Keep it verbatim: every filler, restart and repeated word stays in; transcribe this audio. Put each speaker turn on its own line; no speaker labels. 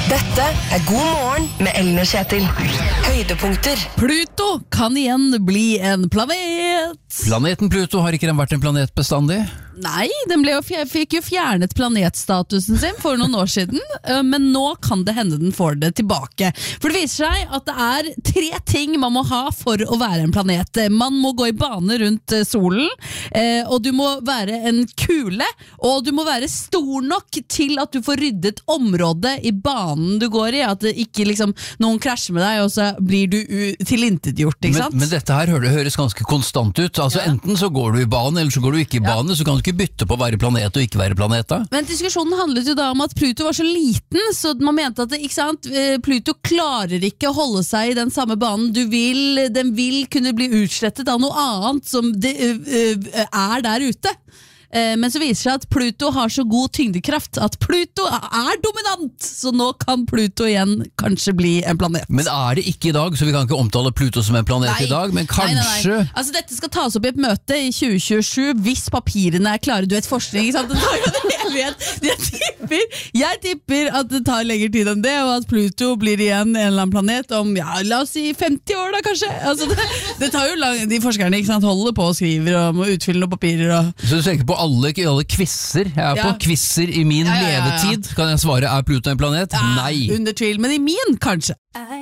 Dette er God morgen med Ellen og Kjetil. Høydepunkter.
Pluto kan igjen bli en planet.
Planeten Pluto har ikke den vært en planet bestandig?
Nei, den ble jo, fikk jo fjernet planetstatusen sin for noen år siden, men nå kan det hende den får det tilbake. For det viser seg at det er tre ting man må ha for å være en planet. Man må gå i bane rundt solen, og du må være en kule, og du må være stor nok til at du får ryddet området i banen du går i, at det ikke liksom, noen krasjer med deg, og så blir du tilintetgjort, ikke sant?
Men, men dette her høres ganske konstant ut. Altså ja. Enten så går du i bane, eller så går du ikke i bane, ja. Så kan du ikke bytte på å være planet og ikke være planet da.
Men diskusjonen handlet jo da om at Pluto var så liten, så man mente at det, ikke sant, Pluto klarer ikke å holde seg i den samme banen. Du vil, den vil kunne bli utslettet av noe annet som det, uh, er der ute. Men så viser det seg at Pluto har så god tyngdekraft at Pluto er dominant, så nå kan Pluto igjen kanskje bli en planet.
Men er det ikke i dag, så vi kan ikke omtale Pluto som en planet nei. I dag, men kanskje... Nei, nei, nei.
Altså dette skal tas opp i et møte i tjue tjuesju hvis papirene er klare. Du vet forskning, ikke sant? Det tar jo en evighet. Jeg tipper, jeg tipper at det tar lengre tid enn det, og at Pluto blir igjen en eller annen planet om, ja, la oss si femti år da kanskje. Altså det, det tar jo lang... De forskerne, ikke sant, holder på og skriver og må utfylle noen papirer og...
Så du tenker på alle, alle quizzer jeg er ja. På quizzer i min ja, ja, ja, ja. Levetid kan jeg svare, er Pluto en planet?
Ja,
nei
under tvil, men i min kanskje.